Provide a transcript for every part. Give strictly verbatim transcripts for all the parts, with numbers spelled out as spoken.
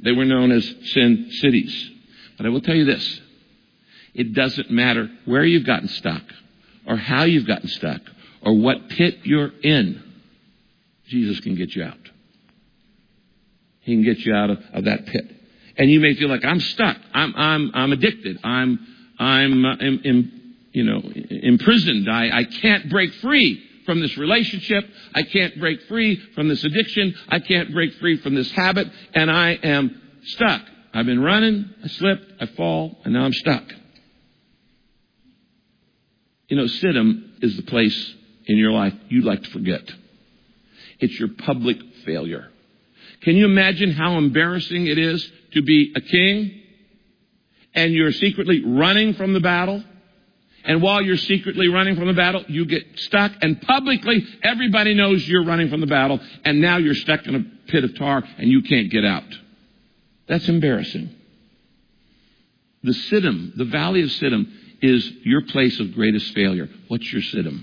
They were known as sin cities. But I will tell you this. It doesn't matter where you've gotten stuck or how you've gotten stuck or what pit you're in. Jesus can get you out. He can get you out of, of that pit. And you may feel like I'm stuck. I'm I'm I'm addicted. I'm I'm uh, in, in, you know imprisoned. I, I can't break free from this relationship. I can't break free from this addiction. I can't break free from this habit. And I am stuck. I've been running. I slipped. I fall. And now I'm stuck. You know, Siddim is the place in your life you'd like to forget. It's your public failure. Can you imagine how embarrassing it is to be a king and you're secretly running from the battle? And while you're secretly running from the battle, you get stuck, and publicly everybody knows you're running from the battle, and now you're stuck in a pit of tar and you can't get out. That's embarrassing. The Siddim, the valley of Siddim, is your place of greatest failure. What's your Siddim?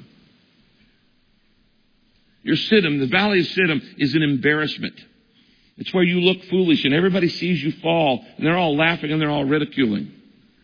Your Siddim, the valley of Siddim, is an embarrassment. It's where you look foolish and everybody sees you fall and they're all laughing and they're all ridiculing.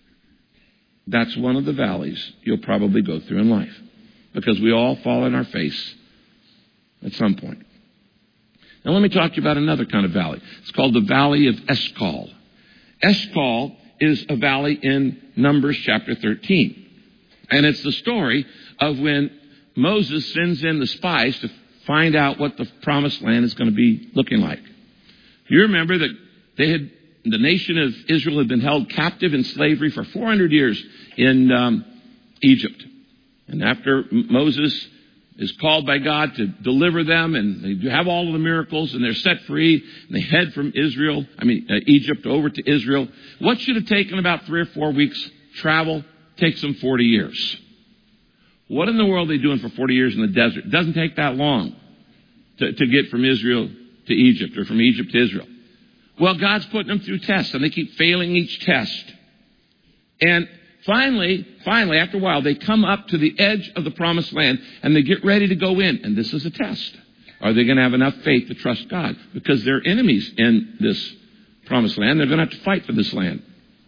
That's one of the valleys you'll probably go through in life, because we all fall on our face at some point. Now let me talk to you about another kind of valley. It's called the Valley of Eshcol. Eshcol is a valley in Numbers chapter thirteen. And it's the story of when Moses sends in the spies to find out what the promised land is going to be looking like. You remember that they had, the nation of Israel had been held captive in slavery for four hundred years in um, Egypt. And after Moses is called by God to deliver them, and they have all of the miracles, and they're set free, and they head from Israel, I mean uh, Egypt over to Israel. What should have taken about three or four weeks travel takes them forty years. What in the world are they doing for forty years in the desert? It doesn't take that long to, to get from Israel to Egypt, or from Egypt to Israel. Well, God's putting them through tests, and they keep failing each test. And finally, finally, after a while, they come up to the edge of the promised land, and they get ready to go in. And this is a test. Are they going to have enough faith to trust God? Because they're enemies in this promised land. They're going to have to fight for this land.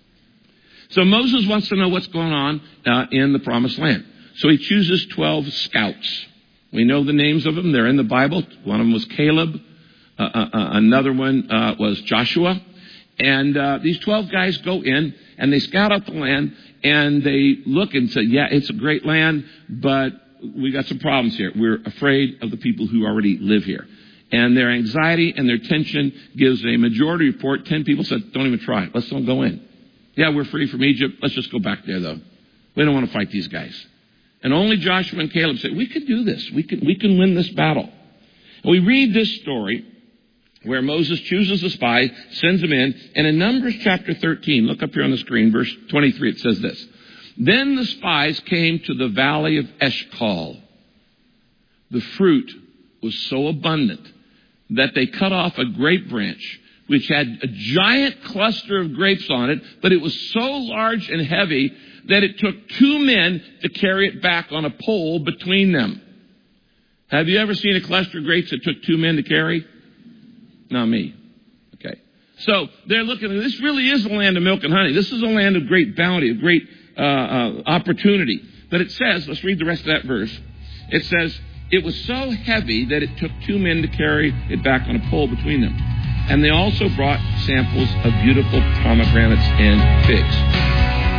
So Moses wants to know what's going on uh, in the promised land. So he chooses twelve scouts. We know the names of them. They're in the Bible. One of them was Caleb. Uh, uh, uh, another one uh, was Joshua. And uh, these twelve guys go in, and they scout out the land, and they look and say, yeah, it's a great land, but we got some problems here. We're afraid of the people who already live here. And their anxiety and their tension gives a majority report. Ten people said, don't even try it. Let's don't go in. Yeah, we're free from Egypt. Let's just go back there, though. We don't want to fight these guys. And only Joshua and Caleb said, we could do this. We can, we can win this battle. And we read this story where Moses chooses a spy, sends them in, and in Numbers chapter thirteen, look up here on the screen, verse twenty-three, it says this. Then the spies came to the valley of Eshcol. The fruit was so abundant that they cut off a grape branch, which had a giant cluster of grapes on it, but it was so large and heavy that it took two men to carry it back on a pole between them. Have you ever seen a cluster of grapes that took two men to carry? Not me. Okay. So they're looking at this. Really is a land of milk and honey. This is a land of great bounty, of great uh, uh, opportunity. But it says, let's read the rest of that verse. It says, it was so heavy that it took two men to carry it back on a pole between them. And they also brought samples of beautiful pomegranates and figs.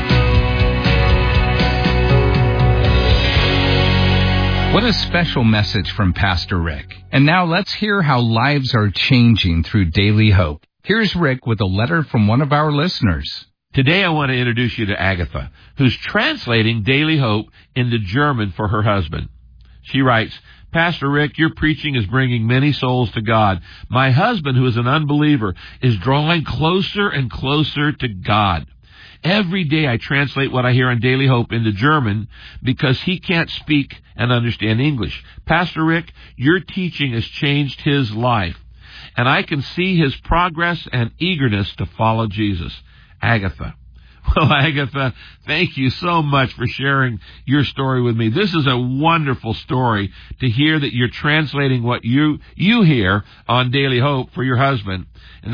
What a special message from Pastor Rick. And now let's hear how lives are changing through Daily Hope. Here's Rick with a letter from one of our listeners. Today I want to introduce you to Agatha, who's translating Daily Hope into German for her husband. She writes, Pastor Rick, your preaching is bringing many souls to God. My husband, who is an unbeliever, is drawing closer and closer to God. Every day I translate what I hear on Daily Hope into German because he can't speak and understand English. Pastor Rick, your teaching has changed his life, and I can see his progress and eagerness to follow Jesus. Agatha. Well, Agatha, thank you so much for sharing your story with me. This is a wonderful story to hear that you're translating what you you hear on Daily Hope for your husband. And